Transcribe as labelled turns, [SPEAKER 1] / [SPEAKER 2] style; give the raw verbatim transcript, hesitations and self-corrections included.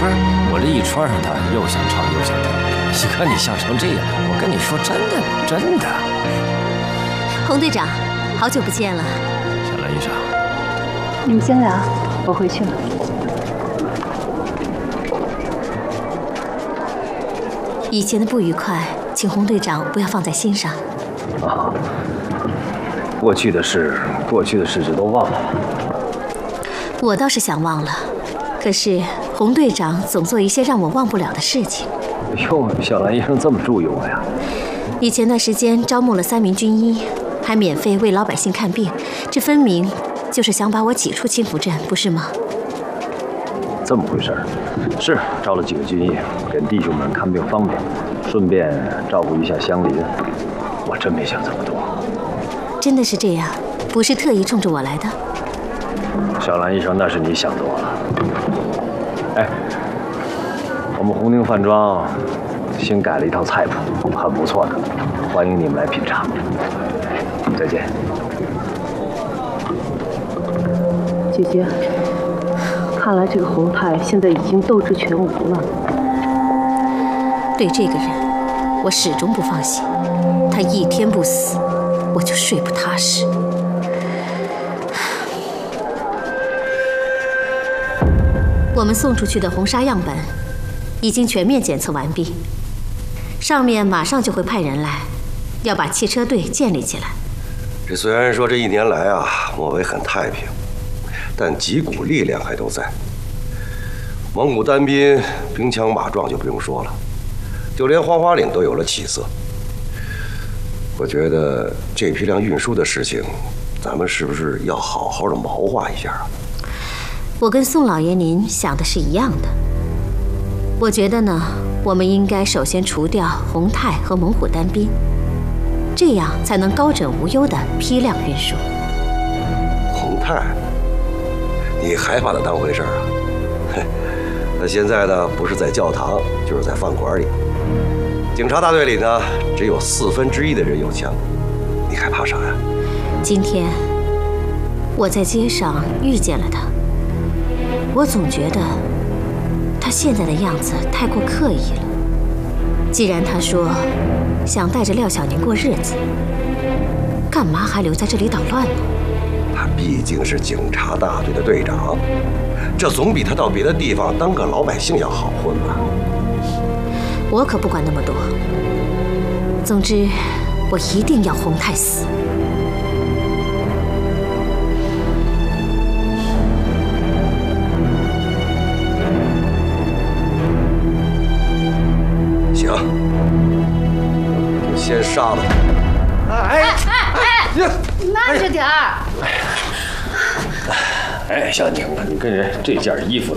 [SPEAKER 1] 不是，我这一穿上它，又想唱又想跳。你看你笑成这样，我跟你说真的，真的。
[SPEAKER 2] 洪队长，好久不见了。
[SPEAKER 1] 小兰医生，
[SPEAKER 3] 你们先聊，我回去了。
[SPEAKER 2] 以前的不愉快，请洪队长不要放在心上。
[SPEAKER 1] 啊，过去的事，过去的事就都忘了。
[SPEAKER 2] 我倒是想忘了，可是洪队长总做一些让我忘不了的事情。
[SPEAKER 1] 哟，小兰医生这么注意我呀？
[SPEAKER 2] 以前段时间招募了三名军医，还免费为老百姓看病，这分明就是想把我挤出青福镇，不是吗？
[SPEAKER 1] 这么回事儿，是招了几个军医，给弟兄们看病方便，顺便照顾一下乡邻。我真没想这么多。
[SPEAKER 2] 真的是这样，不是特意冲着我来的。
[SPEAKER 1] 小兰医生，那是你想多了。哎，我们红丁饭庄新改了一套菜谱，很不错的，欢迎你们来品尝。再见。
[SPEAKER 3] 姐姐，看来这个洪泰现在已经斗志全无了。
[SPEAKER 2] 对这个人，我始终不放心。他一天不死，我就睡不踏实。我们送出去的红沙样本已经全面检测完毕，上面马上就会派人来，要把汽车队建立起来。
[SPEAKER 4] 这虽然说这一年来啊，漠北很太平，但几股力量还都在。蒙古单兵兵强马壮就不用说了，就连黄花岭都有了起色。我觉得这批量运输的事情，咱们是不是要好好的谋划一下啊？
[SPEAKER 2] 我跟宋老爷您想的是一样的。我觉得呢，我们应该首先除掉洪泰和猛虎单兵，这样才能高枕无忧的批量运输。
[SPEAKER 4] 洪泰，你还把他当回事儿啊？嘿，他现在呢，不是在教堂，就是在饭馆里。警察大队里呢，只有四分之一的人有枪，你还怕啥呀？
[SPEAKER 2] 今天我在街上遇见了他，我总觉得他现在的样子太过刻意了。既然他说想带着廖小宁过日子，干嘛还留在这里捣乱呢？
[SPEAKER 4] 他毕竟是警察大队的队长，这总比他到别的地方当个老百姓要好混吧？
[SPEAKER 2] 我可不管那么多。总之，我一定要洪泰死。
[SPEAKER 4] 行，先杀了他。
[SPEAKER 5] 哎哎哎，慢着点儿。
[SPEAKER 1] 哎，小宁啊，你跟人这件衣服